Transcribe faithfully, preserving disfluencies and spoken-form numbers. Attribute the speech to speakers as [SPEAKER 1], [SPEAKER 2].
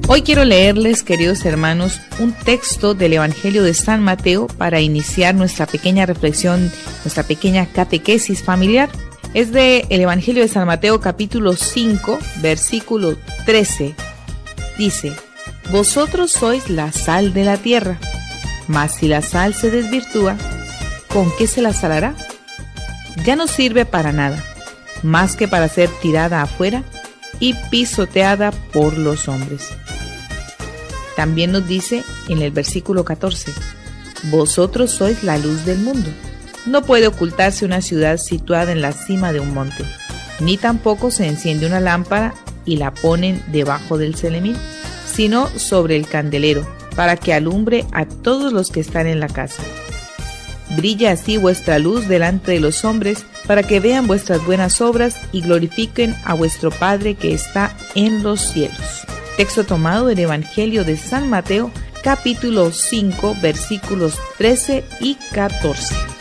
[SPEAKER 1] Hoy quiero leerles, queridos hermanos, un texto del Evangelio de San Mateo para iniciar nuestra pequeña reflexión, nuestra pequeña catequesis familiar. Es de el Evangelio de San Mateo, capítulo cinco, versículo trece. Dice: Vosotros sois la sal de la tierra, mas si la sal se desvirtúa, ¿con qué se la salará? Ya no sirve para nada, más que para ser tirada afuera y pisoteada por los hombres. También nos dice en el versículo catorce: Vosotros sois la luz del mundo. No puede ocultarse una ciudad situada en la cima de un monte, ni tampoco se enciende una lámpara y la ponen debajo del celemín, sino sobre el candelero, para que alumbre a todos los que están en la casa. Brilla así vuestra luz delante de los hombres, para que vean vuestras buenas obras y glorifiquen a vuestro Padre que está en los cielos. Texto tomado del Evangelio de San Mateo, capítulo cinco, versículos trece y catorce.